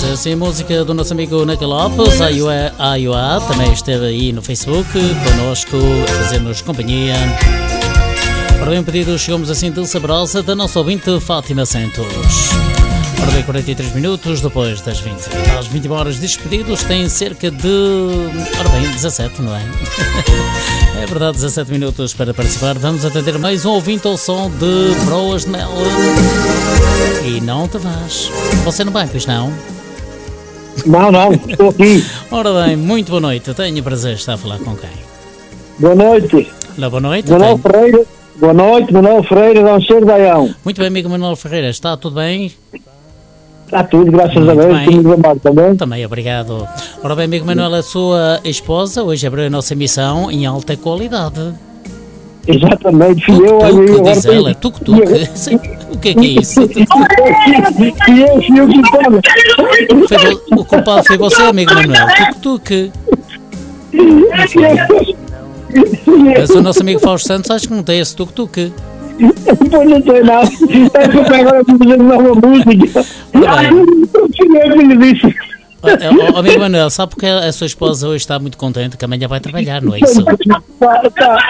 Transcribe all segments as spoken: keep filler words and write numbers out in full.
Assim, a música do nosso amigo Naca Lopes, A I O A, também esteve aí no Facebook, connosco, a fazer-nos companhia. Para bem pedido, chegamos assim de saborosa da nossa ouvinte Fátima Santos. Ora bem, quarenta e três minutos depois das vinte. Às vinte horas despedidos tem cerca de... Ora bem, dezassete, não é? É verdade, dezassete minutos para participar. Vamos atender mais um ouvinte ao som de Broas de Mel. E não te vás. Você não vai, pois não? Não, não, estou aqui. Ora bem, muito boa noite. Tenho o prazer de estar a falar com quem? Boa noite. Olá, boa noite. Manuel Ferreira. Boa noite, Manuel Ferreira, Dom Ser Baião. Muito bem, amigo Manuel Ferreira. Está tudo bem? Está tudo, graças Muito a Deus. bem. Tudo bem também. Também, obrigado. Ora bem, amigo Manuel, a sua esposa hoje abriu a nossa emissão em alta qualidade. Exatamente, fui eu. Tuk-tuk, agora diz tenho- ela, tuk-tuk. Sim, o que é que é isso? Fui eu, fui eu que estava. Foi vo- o culpado foi você, amigo Manuel. Tuk-tuk. Mas o nosso amigo Fausto Santos acho que não tem esse tuk-tuk. Pois não sei nada. É porque agora vou fazer nova música. Ora bem. Fui eu que lhe disse. Ó, ó, amigo Manuel, sabe porque a sua esposa hoje está muito contente que amanhã vai trabalhar, não é isso? Tá, tá.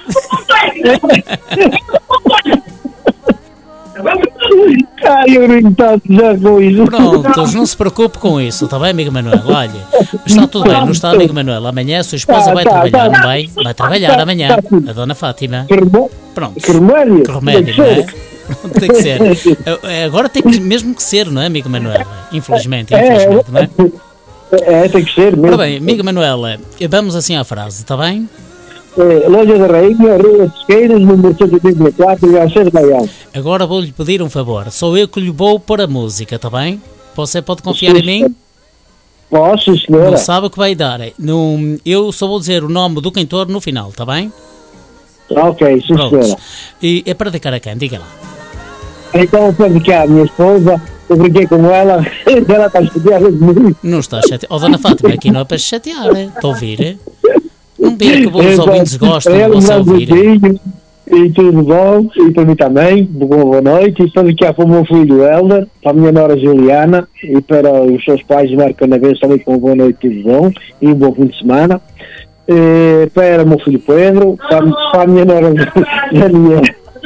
Ai, eu não tanto já com isso. Prontos, não se preocupe com isso, está bem, amigo Manuel? Olha, está tudo bem, não está, amigo Manuel? Amanhã a sua esposa Tá, vai tá, trabalhar, tá. não vai? Vai trabalhar Tá, amanhã, tá tudo. a dona Fátima. Que remo- Pronto, que remédio. que remédio, não é? Tem que ser. Pronto, tem que ser. É, agora tem que mesmo que ser, não é, amigo Manuel? Infelizmente, É, infelizmente, não é? é, tem que ser mesmo. Ora bem, amigo Manuel, vamos assim à frase, está bem? É, Loja da Rainha, Rua de Esqueiras, número cento e oitenta e quatro, Garcês Baião. Agora vou-lhe pedir um favor, sou eu que lhe vou pôr a música, está bem? Você pode confiar em mim? Posso, senhora? Não sabe o que vai dar. No, eu só vou dizer o nome do cantor no final, está bem? Ok, sim, Pronto. senhora. E é para dedicar a quem? Diga lá. Então, eu fui cá a minha esposa, eu brinquei com ela, ela está a estudar comigo. Não está chateado. Oh, dona Fátima, aqui não é para se chatear, é? Está a ouvir? É? Não vê que os ouvintes gostam de Ela, você um ouvir. beijinho, e tudo bom, e para mim também, boa boa noite, e para dedicar para o meu filho Helder, para a minha nora Juliana, e para os seus pais Marco Canaveses também com uma boa noite, tudo bom, e um bom fim de semana. E para o meu filho Pedro, para, para a minha nora Daniela.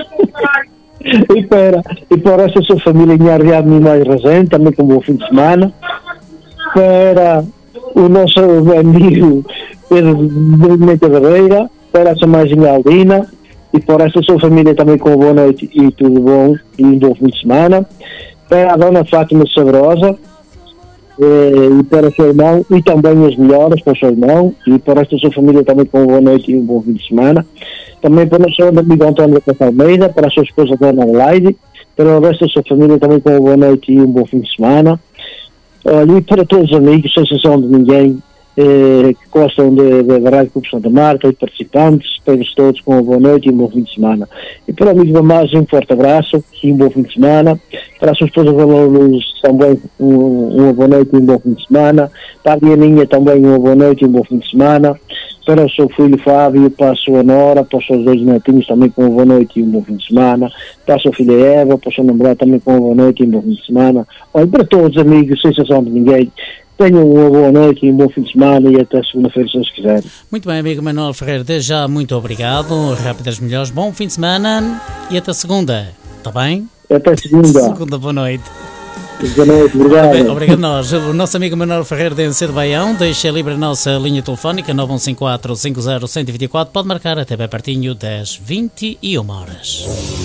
E para, e para esta sua família em Arriado de Mimóis Razente, também com um bom fim de semana. Para o nosso amigo Pedro de Meta da Beira, para a sua mãe Aldina, e para esta sua família também com uma boa noite e tudo bom, e um bom fim de semana. Para a dona Fátima Sabrosa, e para o seu irmão, e também as melhoras para o seu irmão, e para esta sua família também com uma boa noite e um bom fim de semana. Também para o nosso amigo António da Costa Almeida, para a sua esposa Dona Adelaide, para o resto da sua família também com uma boa noite e um bom fim de semana. Olha, e para todos os amigos, sem exceção de ninguém, eh, que gostam de- de- da Rádio Clube Santa Marta, e participantes, todos todos com uma boa noite e um bom fim de semana. E para o amigo da Márcia, um forte abraço e um bom fim de semana. Para a sua esposa Dona Luz, também um- uma boa noite e um bom fim de semana. Para a Dianinha também uma boa noite e um bom fim de semana. Para o seu filho Fábio, para a sua nora, para os seus dois netinhos também com uma boa noite e um bom fim de semana. Para a sua filha Eva, para o seu namorado também com uma boa noite e um bom fim de semana. Olha, para todos os amigos, sem exceção de ninguém, tenham uma boa noite e um bom fim de semana e até segunda-feira, se Deus quiser. Muito bem, amigo Manuel Ferreira, desde já muito obrigado. Rápidas melhores, bom fim de semana e até segunda, está bem? Até segunda. Segunda, boa noite. Boa noite, obrigado. Bem, obrigado a nós. O nosso amigo Manuel Ferreira de Encedo Baião deixa livre a nossa linha telefónica nove um cinco quatro cinco zero um zero dois quatro. Pode marcar até bem pertinho das vinte e uma horas.